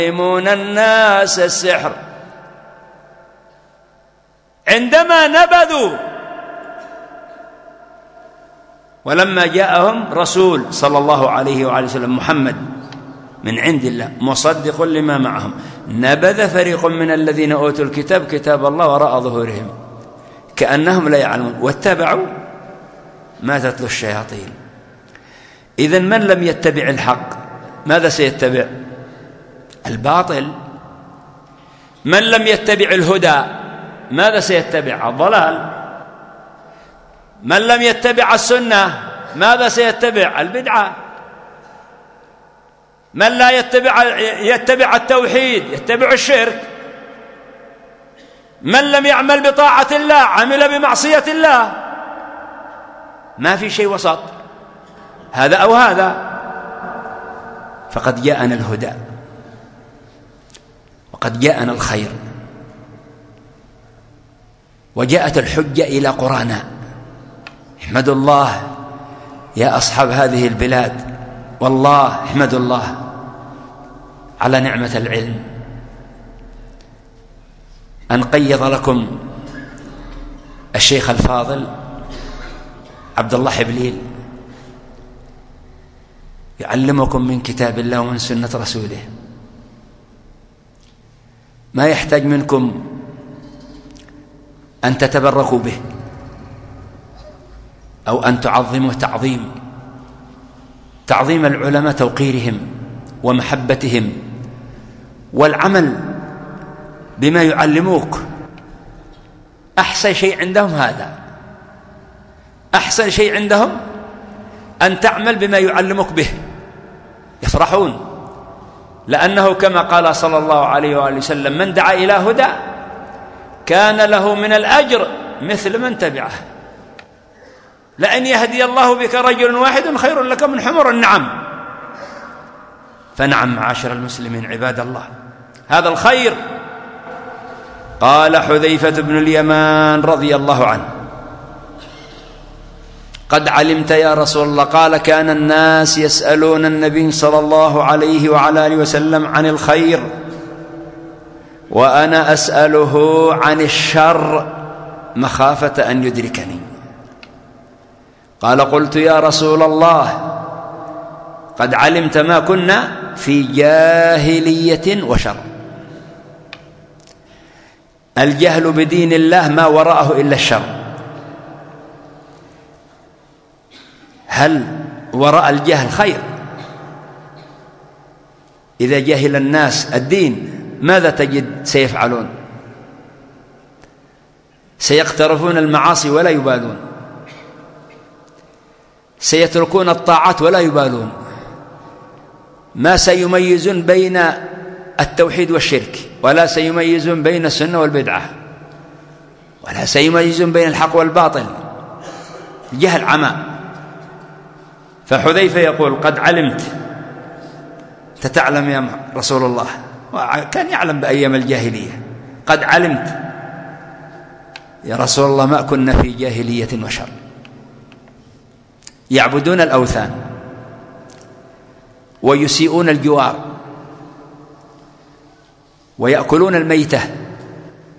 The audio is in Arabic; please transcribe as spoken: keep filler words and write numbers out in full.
يعلمون الناس السحر. عندما نبذوا ولما جاءهم رسول صلى الله عليه وعلى وسلم محمد من عند الله مصدق لما معهم، نبذ فريق من الذين أوتوا الكتاب كتاب الله وراء ظهورهم كأنهم لا يعلمون واتبعوا ما تتلو الشياطين. إذن من لم يتبع الحق ماذا سيتبع؟ الباطل. من لم يتبع الهدى ماذا سيتبع؟ الضلال. من لم يتبع السنة ماذا سيتبع؟ البدعة. من لا يتبع يتبع التوحيد يتبع الشرك. من لم يعمل بطاعة الله عمل بمعصية الله. ما في شيء وسط، هذا أو هذا. فقد جاءنا الهدى وقد جاءنا الخير وجاءت الحجة إلى قرانا. احمدوا الله يا أصحاب هذه البلاد، والله احمدوا الله على نعمة العلم أن قيض لكم الشيخ الفاضل عبد الله حبليل يعلمكم من كتاب الله ومن سنة رسوله. ما يحتاج منكم أن تتبركوا به أو أن تعظموا تعظيم تعظيم العلماء، توقيرهم ومحبتهم والعمل بما يعلموك. أحسن شيء عندهم هذا، أحسن شيء عندهم أن تعمل بما يعلمك به. يفرحون لأنه كما قال صلى الله عليه وآله وسلم من دعا إلى هدى كان له من الأجر مثل من تبعه. لأن يهدي الله بك رجل واحد خير لك من حمر النعم. فنعم معاشر المسلمين عباد الله هذا الخير. قال حذيفة بن اليمان رضي الله عنه قد علمت يا رسول الله. قال كان الناس يسألون النبي صلى الله عليه وعلى آله وسلم عن الخير وأنا أسأله عن الشر مخافة أن يدركني. قال قلت يا رسول الله قد علمت ما كنا في جاهلية وشر. الجهل بدين الله ما وراءه إلا الشر. هل وراء الجهل خير؟ إذا جهل الناس الدين ماذا تجد سيفعلون؟ سيقترفون المعاصي ولا يبالون، سيتركون الطاعات ولا يبالون، ما سيميزون بين التوحيد والشرك، ولا سيميزون بين السنة والبدعة، ولا سيميزون بين الحق والباطل. الجهل عمى. فحذيفة يقول قد علمت، تتعلم يا رسول الله، كان يعلم بأيام الجاهلية. قد علمت يا رسول الله ما كنا في جاهلية وشر. يعبدون الأوثان ويسيئون الجوار ويأكلون الميتة